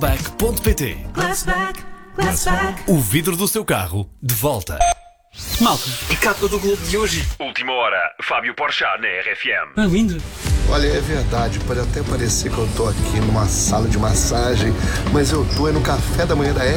Glassback.pt. Glassback. O vidro do seu carro de volta. Malta, e capa do Globo de hoje? Última hora, Fábio Porchat na RFM. Ah, lindo. Olha, é verdade, pode até parecer que eu tô aqui numa sala de massagem, mas eu tô no café da manhã da